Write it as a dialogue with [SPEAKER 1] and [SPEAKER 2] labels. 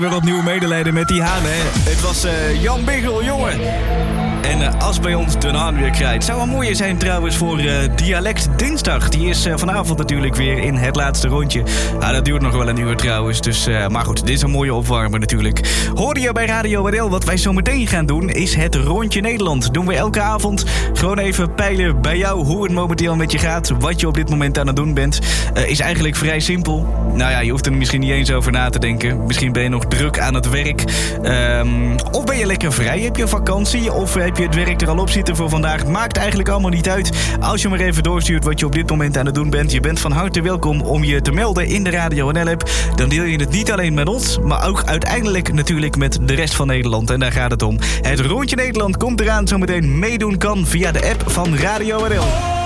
[SPEAKER 1] Weer opnieuw medelijden met die haan, hè. Het was Jan Biggel, jongen. En als bij ons de haan weer krijgt. Zou wel mooier zijn trouwens voor Dialect Dinsdag. Die is vanavond natuurlijk weer in het laatste rondje. Dat duurt nog wel een uur trouwens. Dus, maar goed, dit is een mooie opwarmer natuurlijk. Hoorde je bij Radio WNL wat wij zo meteen gaan doen? Is het Rondje Nederland. Doen we elke avond. Gewoon even peilen bij jou hoe het momenteel met je gaat. Wat je op dit moment aan het doen bent. Is eigenlijk vrij simpel. Nou ja, je hoeft er misschien niet eens over na te denken. Misschien ben je nog druk aan het werk. Of ben je lekker vrij? Heb je vakantie? Of heb je het werk er al op zitten voor vandaag? Maakt eigenlijk allemaal niet uit. Als je maar even doorstuurt wat je op dit moment aan het doen bent. Je bent van harte welkom om je te melden in de Radio WNL-app. Dan deel je het niet alleen met ons, maar ook uiteindelijk natuurlijk met de rest van Nederland. En daar gaat het om. Het Rondje Nederland komt eraan. Zometeen meedoen kan via de app van Radio WNL.